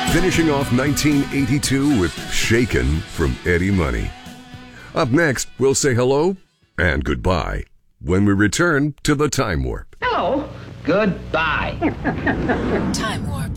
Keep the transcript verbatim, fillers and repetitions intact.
Finishing off nineteen eighty-two with Shakin' from Eddie Money. Up next, we'll say hello and goodbye when we return to the Time Warp. Hello. Goodbye. Time Warp.